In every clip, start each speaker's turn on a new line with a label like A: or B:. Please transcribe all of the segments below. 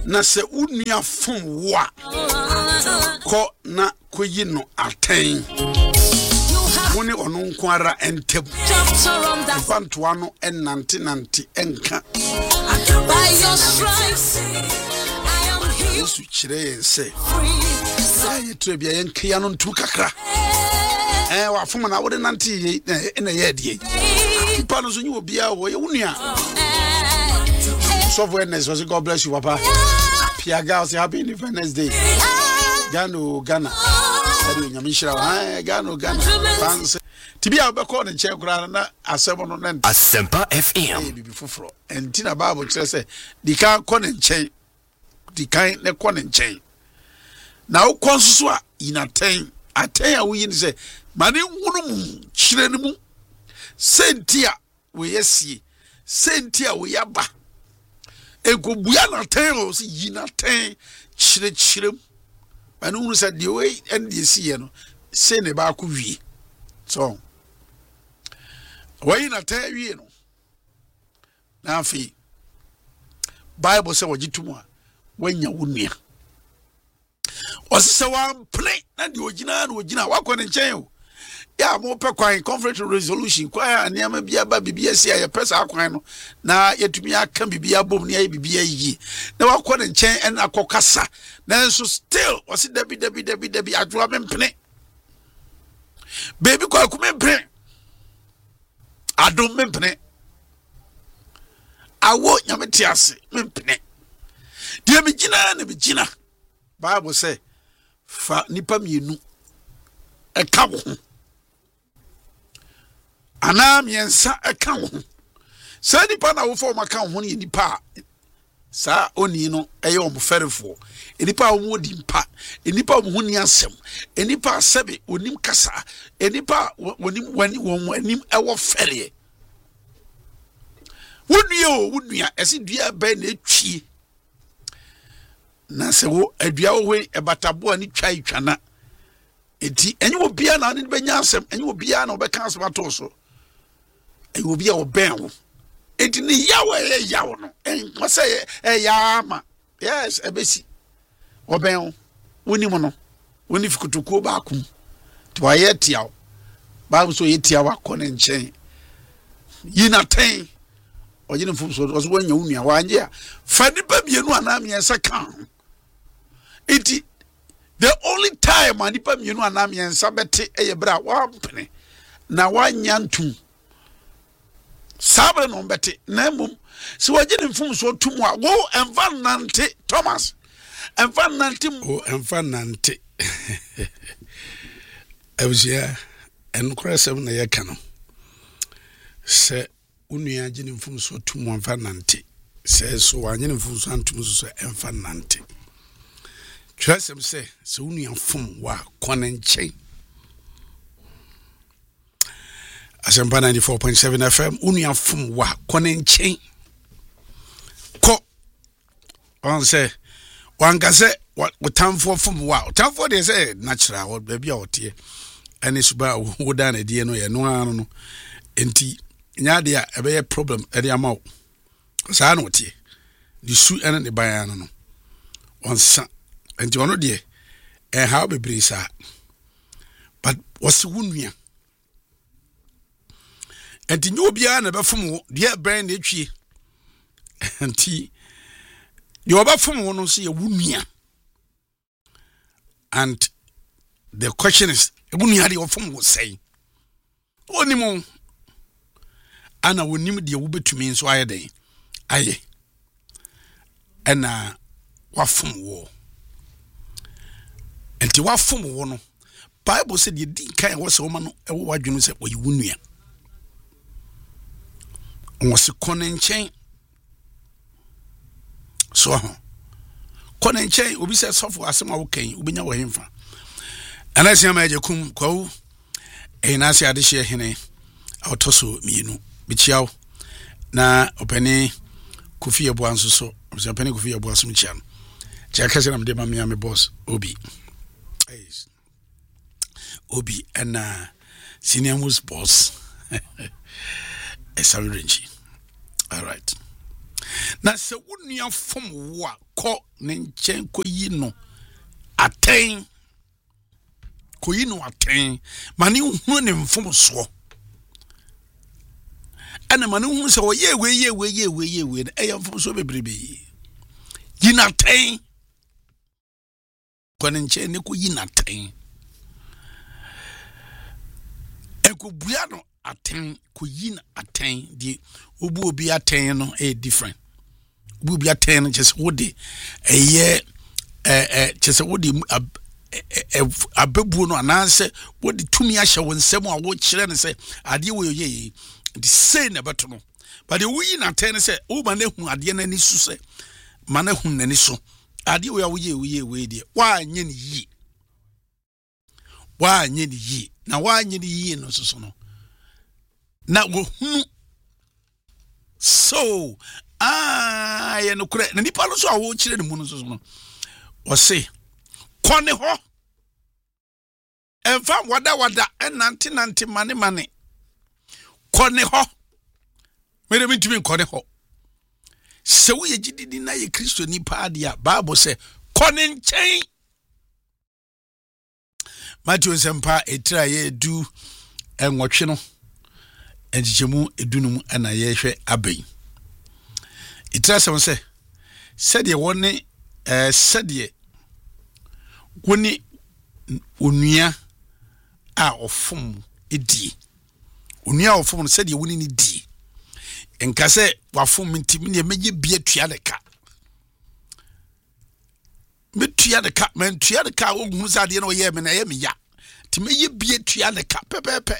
A: na se unua fom wo a ko na koyi no aten woni ono nko ara entab fantoa no enante enka by your stripes I am healed su kire yense ay trebia yenkia no ntu kakra wa fom na wode nante na ye die ipa no so nyi obia wo ye wunua so awareness was God bless you papa Piaga say happy Independence Day Ghana Ghana fans tibia obekọ ne che kura na asebo no na
B: Asempa FM
A: bibi foforo entina bible kire say di kan kọ ne nchen di kan ne kọ ne nchen na ukọ nsusu a inaten aten a wuyi ni say mane wunu mu kire ne mu sentia we yesie sentia we yaba ego buya na ten o si yina ten chire anu unu sa de we en de sie no se ne ba ko wie so we na ten wie no na afi bible say wogitumu a wanya wunua o se wa play na de ogina wakọ ne nchen o ya mo pe kwan conference resolution kwa aniama bia ba bibia sia ya pesa kwan no na yetumi aka bibia bom ne ya bibia yi na wakọ ne nchen en akokasa na so still wasi dabi adwa mempene baby kwa kumempene adom mempene awo nyameti ase mempene dia megina bible say fa nipa mienu eka wo anam yensa eka wo sa nipa na wo fo maka wo ne nipa sa oni no eye o mferefo enipa wo modi mpa enipa wo huni asem enipa sebe onim kasa enipa wonim wanim ewo fere wonua esi dua ba na etwie na se wo adua wo we ebatabo ani twana enti enyi wo bia na ne benya asem enyi wo bia na obeka asem atoso enyi wo bia oben wo enti ni yawo no en say yama yes ebesi oben woni mo no woni fikutuko ba akum to aye tiawo ba so ye tiawo akọ ne nchen yina ten ogine fum so oso wanya unua wanje a fani ba bienu anam yensa kan enti the only time anipa mienu anam yensa bete eyebra wa mpene na wanya ntum sabre no bete na mum si wagine mfum so tum a wo envanante Thomas envanante o envanante awusia enkrasem na ye kanu se unua gine mfum so tum envanante se so wanyine mfum so antum so envanante twasem se unua fum wa konenchen Asempa 94.7 FM unua fum wa konenchen ko on say wankase wotamfo fum wa wotamfo de say natural wo bia bia wote ene suba wo da na die no ye no anu no enti nyaade a ebe ye problem e de amawo saa no wote di su ene ne ban no onsa enti ono de how be brisa but wasi wunua enti nyo bia na befom wo de ben na etwie enti you obafom wo no so ye wunua and the question is wunua de ofom wo sei onimo ana wonim de wo betumi nso aye den aye ena wafom wo enti wafom wo no Bible said ye din kan wo se wo ma no e wo wadwunu se wo ye wunua was konenchen so konenchen obi se sofo asema wo kan obenya wo hemfa anase ma je kum kwawu na se ade hye hene autoso mienu bichiaw na opani Kofi Ebo anso so opani Kofi Ebo asum chiam ja kase na mde ma me boss obi and senior most boss Esawirenchi. All right. Now, so wouldn't you from what kɔ ne nkyɛn kɔyi no atɛn kɔyi no atɛn ma ne hu ne mfomsoɔ ɛna ma ne hu sɛ ɔyɛ we ɛyɛ mfomsoɔ bebrebe yi na atɛn kɔ ne nkyɛn ne kɔyi na atɛn ɛkɔbua no atɛn kɔyi na atɛn deɛ obu obi atɛn no ɛyɛ different obu obi atɛn no kyerɛ sɛ wode ɛyɛ kyerɛ sɛ wode abebuo no anaasɛ wode tumi ahyɛ wo nsɛm a wokyerɛ no sɛ adeɛ wɔ yɛ the same na beto no but the we na ten say o ma na hu ade na ni su say ma na hu na ni so ade we we de wa anye ni yi na wa anye ni yi no so no na wo hu so ye no kure na nipa no so a wo kire ne mu no so no o se kone ho emfa wada enante mane kone ho mere mitumi kone ho se wo ye gididi na ye Kristo ni pa dia Bible say kone nchen Matthew sempa etira ye du enwotwe no enjemu edunum ana ye hwe aben etira sem se sede woni sede woni onua a ofom edi onua ofom sede woni ni di enka se wafom ntimi ne meje bia tua de ka metua de ka mentua de ka ogun sa de na oye me na ye me ya ti meje bia tua de ka pepepe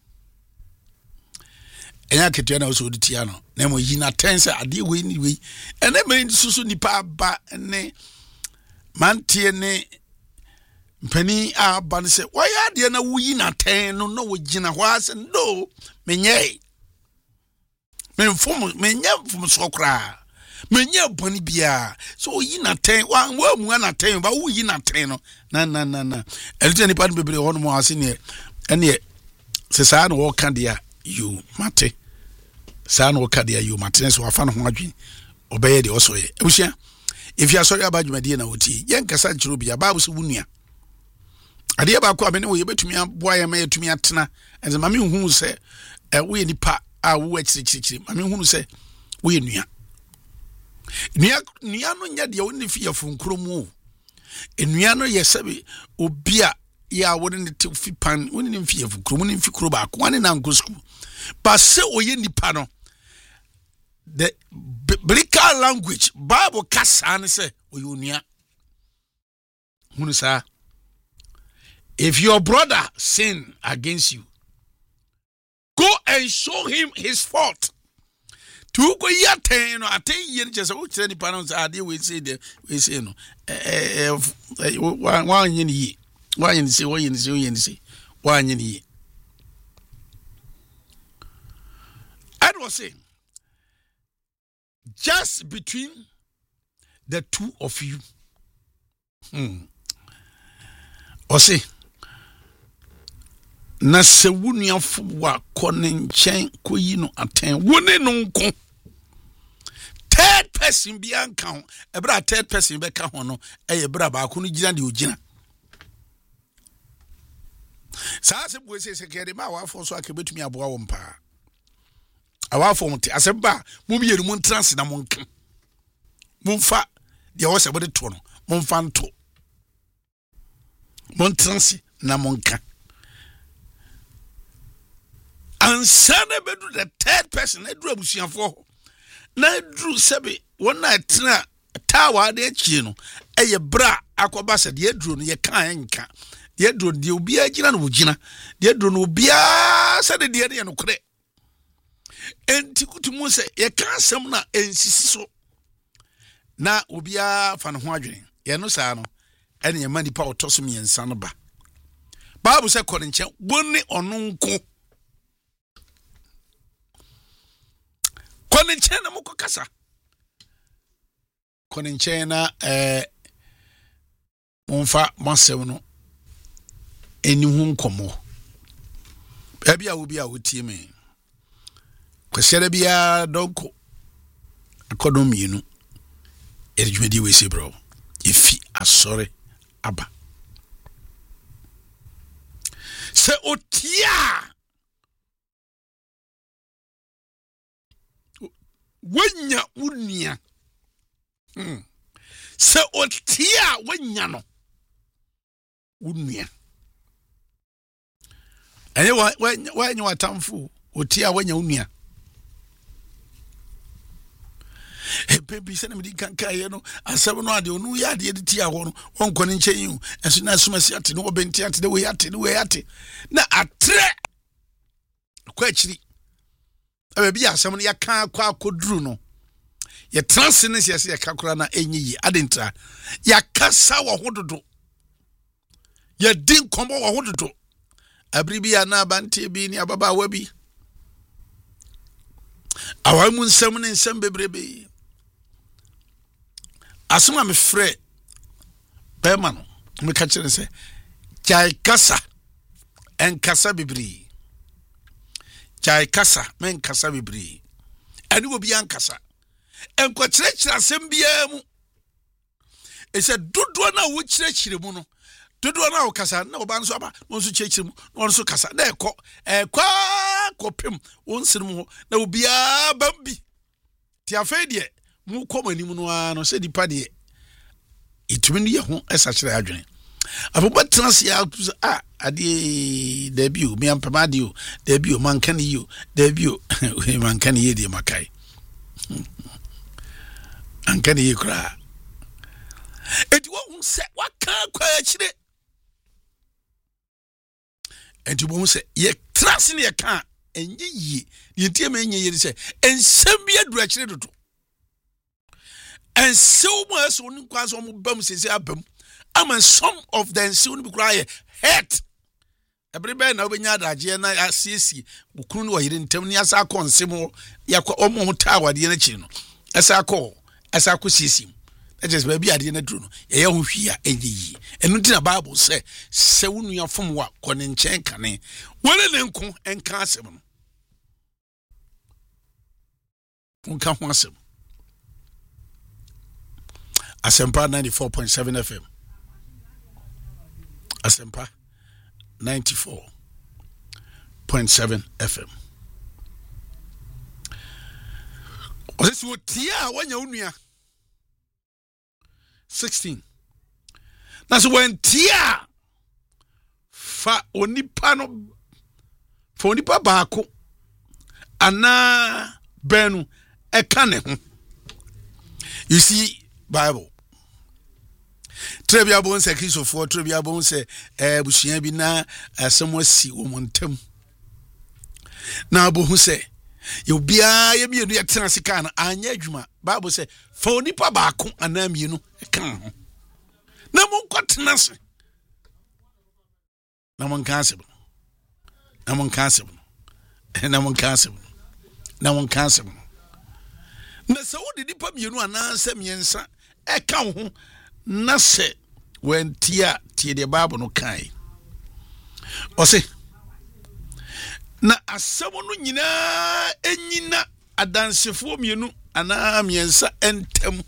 A: enya ketua na o so tia no na mo yi na tense ade we ni we ene me susu nipa ba ne mantie ne mpani aba ne se waya de na wuyi na ten no no wogina ho ase no menye menye fom so kra menye boni bia so yi na ten wa mu na ten ba wuyi na ten no na elite ni pan bebre ho no mo ase ne ene se sa na wo ka dia you mate sa na wo ka dia you mate so afa no ho adwen obeye de oso ye ebusia if you are sorry about you na woti yen kasa nchiro bia Bible so wunua ade ba ko abene wo ye betumi aboa ye ma yetumi atena enze mame hu se wo ye nipa a wo akirichiri mame hu se wo ye nua no nya de wo ne fie fonkromu enua no ye sebe obi a ya wo ne te fi pan wo ne fie fonkromu ne fi kro ba ko ane na nkosku ba se wo ye nipa no the biblical language Bible kasa ne se wo ye nua hunu sa. If your brother sin against you, go and show him his fault. To go yaten no aten yen chese wo kire ni panon sa ade we say no wan yen yi I was saying just between the two of you or say na se wunuafo wa kone nchen koyi no aten woni no nko third person bi anka ho ebra third person be ka ho no ebra ba ko no gina de ogina sa se bo se kede ma wa fo so akebetumi aboa wo mpa awa fo mte aseba mo bi yeru mo trans na mo nka mo mfa de wo se bo de to no mo mfa nto mo trans na mo nka ansana bedu the third person na dru abusuafo na dru sebe wona tena tawa de achie no eye bra akoba se de dru no ye kan nka de dru de obi agina no ogina de dru no obi a se de no kore enti kutumu se ye kan sam na ensisi so na obi a fa no ho adwene ye no saa no ene ye mani pa otoso miensa no ba Bible se korinche woni ono nko konenche na muko kasa konenche na monfa masem no eni hu nkomo bia obi a wotie me kwesere bia donko akodomienu edwumadi we se bro ifi asore aba se otia wanya unia se otia wanya no unia ene wanya watamfu otia wanya unia baby send me kanka ye no asem no ade onu ya de tia ho no wonko ne nchen yu enso na asumasi ate no obenti ate de we ate na atre kwa akiri ababi asem no ya kan kwa akoduru no ye transness ye kakura na enyi adentra ya kasa wo hododo ya din kombo wo hododo abribi ya na bante bi ni ababa wabi awamu nsem ne nsem bebrebe asuma me frɛ bema no me ka kyerɛ sɛ jai kasa en kasa bibri jai kasa men kasa bibri ani obi an kasa en ko kyerɛkyerɛ asɛm bia mu ɛsɛ dodo na wo kyerɛkyerɛ mu no dodo na wo kasa na oba nso aba no nso kyerɛkyerɛ mu no nso kasa na ɛkɔ kopem wo nsene mu na obi a bambi ti afei de mu komani mu no ano se dipa de itumi ne ho esa kyerɛ adwene afoba transia ade debut me ampama de o debut man kan yi o debut man kan yi de makai an kan yi kra enti wo se waka kwa kyerɛ enti wo se ye trans ne ye kan enye yi ye tie ma enye yi se ensem bi adura kyerɛ dodo and so much on kwans on bam sese abam am some of them soon be cry hurt everybody na obenya adaje na asiesi ukunu no yire ntem ni asa konsem yakwa omo tawade na kiri no asa ko siesi that is baby ade na duru no ye ho hwia enyi enu ti na bible say se wonu afom wa kone nchen kane wole ne nko enka asem no unka ho asem Asempa 94.7 FM. Asempa 94.7 FM. Ose wo tia wanya unua 16. Na so wen tia fa onipa no fa onipa baako ana benu eka ne ho. You see Bible Trebia bon se Christopher Trebia bon se busua bi na asemwasi wo montam na bo hu se yo bia ye mienu ye tena sika na anya adwuma Bible se fa onipa baako ana mienu kan ho na mo kwatena se na mo cancel na so wo de nipa mienu ana se miensa eka ho na se wentia tie de Bible no kai o se na asemo no nyina enyina adansefo mienu ana miensa entem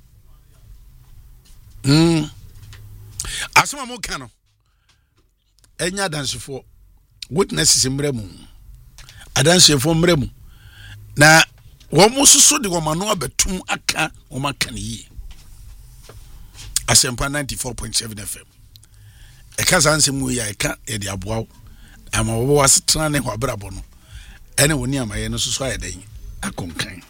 A: asema mo ka no enya adansefo witnesses mremu adansefo mremu na womo susu de womano abetum aka womaka ne yi Asempa 94.7 FM eka sansemu ya eka e de aboawo ama wo wasetena ne ho abrabo no ene woni amaye no susu ayedan akonkan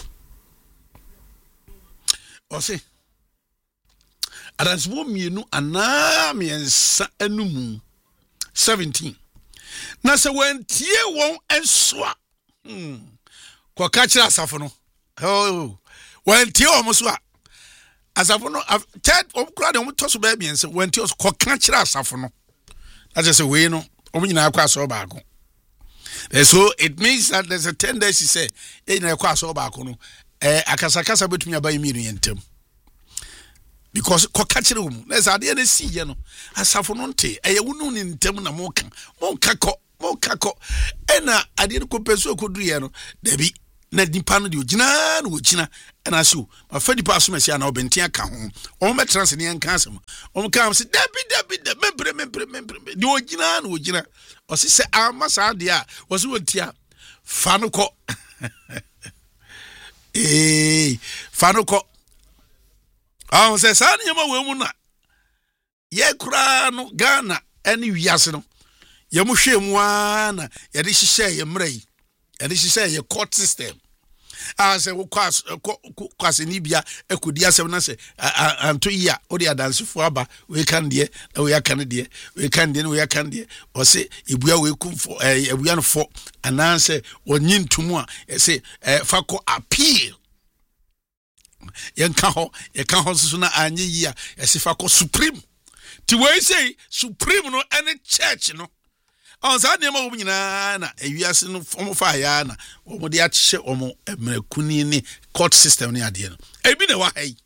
A: o se adansebo mienu ana miensa anumu 17 na se wentie won ensoa kwa kachira asafo no wentie o muso a asafo no ted omkura de omtoso ba biense wentie o kwa kachira asafo no that is we no omnyina akwa so baako so it means that there's a tendency say na akwa so baako no akasakasa betumi abayi mienu yentem because kwa kachira um na za de na si ye no asafo no nte wunu ni ntem na monka ko ena ade ko peso ko duye no dabi na nipa no de ogina na ogina na so ma fa dipa so mesia na obenten ka ho o me trans ne nka asem o ka am se dabi membre de ogina na ogina o se ama sa de a o se wontia fa no ko fa no ko ah se sa ne ma we mu na ye kura no Ghana eni wiase no ye mu hwe mu ana ye de hihye ye mrai ye de hihye ye court system say kwase ni bia ekodi asem na se anto ya o de adansefo aba we kan de na we akan de we kan de na we akan de o se ebua we kumfo ebua no fo ananse onyi ntumu a se fako appeal yenka ho so na anye yi a se fako supreme ti we say supreme no any church no on sa de ma wo nyina na ewiase no fomo fa ya na wo de achye omo emrakuni ni court system ni ade no ebi na wa hai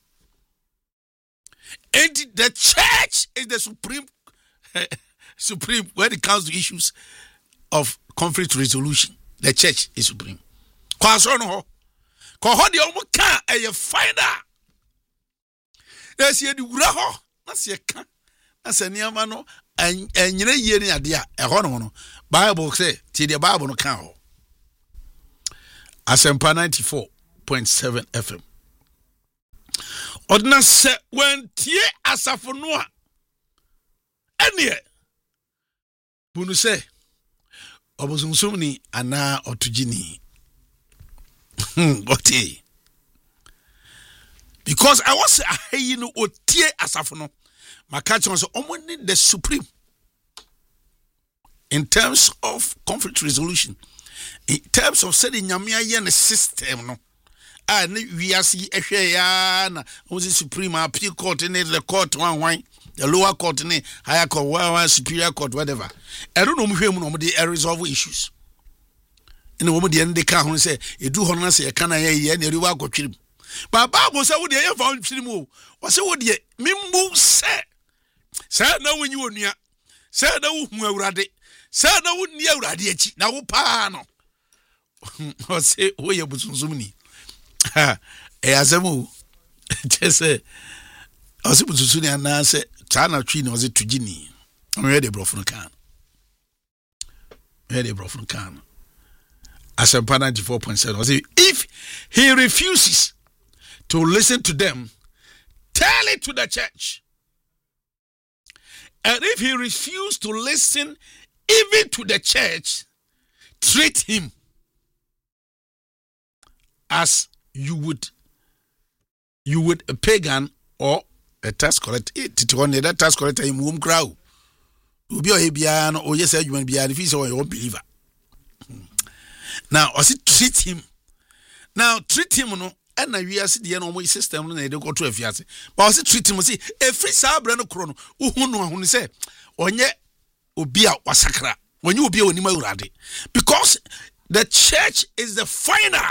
A: and the church is the supreme when it comes to issues of conflict resolution. The church is supreme. Kwa so no ho ko ho de omo ka eye final na se di wura ho na se ka na se niama no enyere yie ni ade a eho no Bible say ti the Bible no kan ho Asempa 94.7 FM odna se when tie asafo no a ene bunu se obosumsum ni ana otugini okay because I was you know otie asafo no makachi so omoni the supreme in terms of conflict resolution, in terms of setting nyamia yen system no and we are see na was supreme appeal court in the court one the lower court in higher court one superior court whatever I don't know no dey resolve issues in the woman the end they can say you do honor say can I na riwa go twirim but Bible say we dey e fa twirim o we say we dey mimbu say na when you onua say na wo hu awurade say na wo ni awurade achi na wo pa no o say wo ye busunzum ni azemu just o say busunzum ni ana say tana twi ni o say tugini o me de brofun kan Asempa 94.7 o say if he refuses to listen to them, tell it to the church. And if he refused to listen even to the church, treat him as you would a pagan or a tax collector. That tax collector in womb crowd. Ubi or Biano or yes, you be if he's a believer. Now, as it treat him. Now, treat him no. And we are the normal system and they don't go to a fiance. But I treat him see a free sabrano chrono. Who say, Onye Obia wasakra. When you be on Nimauradi. Because the church is the final.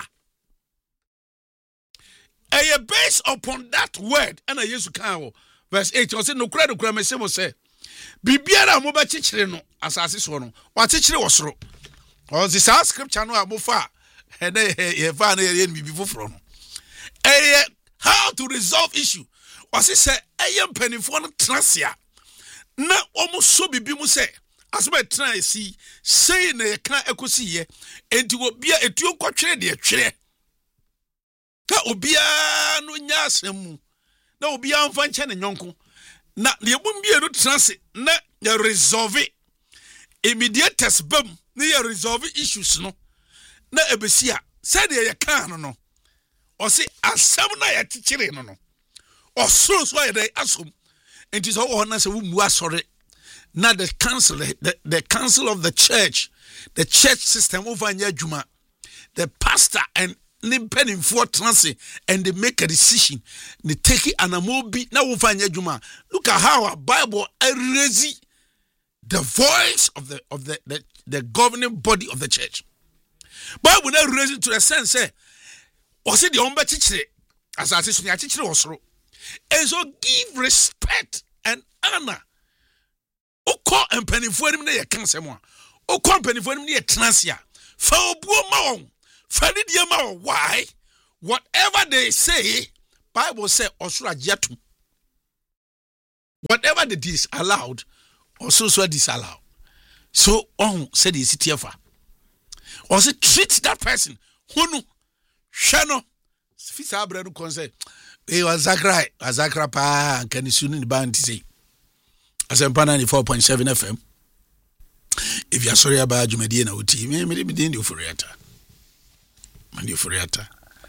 A: And based upon that word, and I used to count verse 8, I said, no credit, Grammy say, Bibiara Moba Chichreno, as I said, what teacher was wrote. Or the South scripture no abufa, and they found me before from. How to resolve issue? Was it say, I am penny for transia. Na almost so be bimu say, as my try see, say na can echo see ye, and to be a two quatrain dear chair. Ka obia no nyasemu. Na obia mfanchan and yonko. Na the won't be a no transit, na ya resolve it. Immediate test bum, na resolve issues no. Na ebesia, said ya can no. Or say asem na ya tichire no no or so ya dey asum and is all na say we sorry na the council of the church system over anya adwuma the pastor and nimpenin for transit and they make a decision they take it and amobi na over anya adwuma. Look at how our Bible raise the voice of the governing body of the church. Bible now raise it to a sense say was it the umbe teacher as I say teacher also and so give respect and honor oko empany for him na ye kan semwa oko empany for him na ye transia fa obuo ma won Fani diema why? Whatever they say, Bible say osura jetu. Whatever they disallowed, also disallowed. So said the city of also treat that person. Hunu shano. Fisa brenu konse. E wazakra pa kani suni band say. Asempa 94.7 FM. If you are sorry about Jumedi na uti, me be din ufuriata. Mandi ufuriata.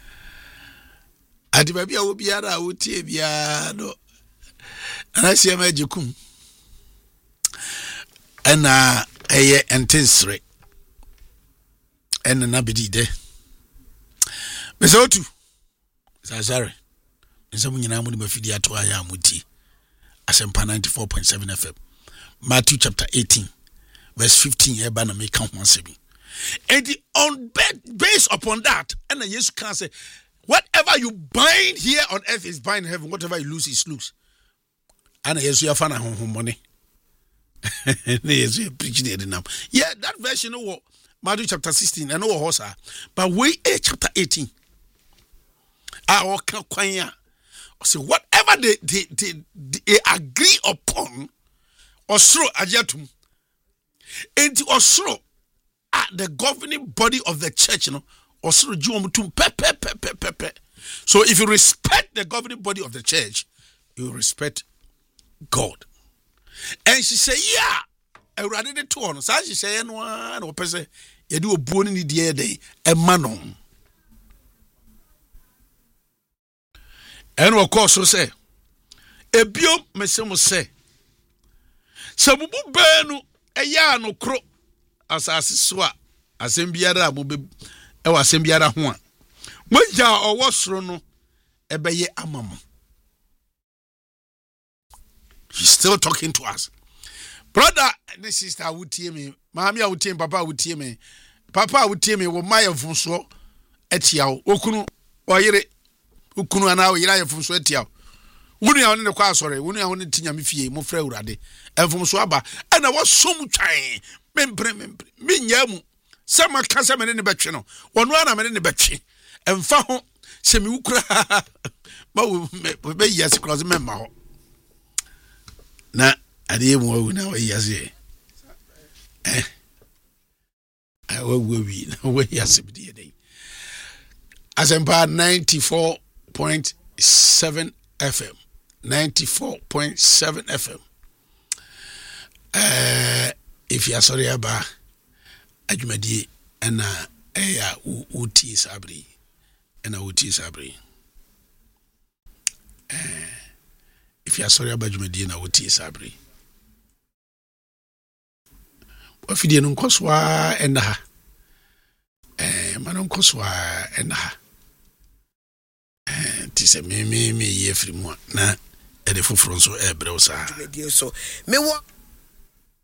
A: Ati baby a obiara uti bia no. Anasi amajikum. Ana eye intensre. Ena na bedi de. Mesotu. Sazare. Nsamu nyina mu ni mafidi ato aya amuti. Asempa 94.7 FM. Matthew chapter 18 verse 15 eba na make count once me. And based upon that, and Jesus can say, whatever you bind here on earth is bind in heaven. Whatever you lose is lose. And Jesus you fan home money. Jesus preaching it now. Yeah, that version of Matthew chapter 16. I know what horse, but we chapter 18. Our kwanya. So whatever they agree upon, osro ajatum, and osro at the governing body of the church, you know, osro juomutum pe. So if you respect the governing body of the church, you respect God. And she said, yeah, I read it to her. So she said, no person, you do a bone in the air day, a manon. And of course, so say, a bio mesemo say, Sabubu benu, a ya no cro, as swa, as embiara, ewa sembiara huan. Moja or was rono, ebeye amamo. He's still talking to us. Brother and sister would hear me, Mammy would hear Papa would hear me, Papa would hear me, with my funso, etiao, okunu, or yere. Ukunu ana yira yefum so atia wunu ya woni ne kwa asore wunu ya woni tinya me fie mo fra urade enfum so aba ana wasom twan membre minya mu sama kasa me ne betwe no wono ana me ne betwe emfa ho se me wukura ma wo be yas cross memma ho na ade mu wu na wo yas awu wi na wo yas bi de Asempa 94.7 FM. 94.7 FM. If you are sorry about Ajumadi and Uti Sabri and Uti Sabri. If you are sorry about Ajumadi and Uti Sabri. What if you don't coswa and ha? Manon coswa and ha. Tise me ye free mo na e de foforo so e bre o sa. So me wo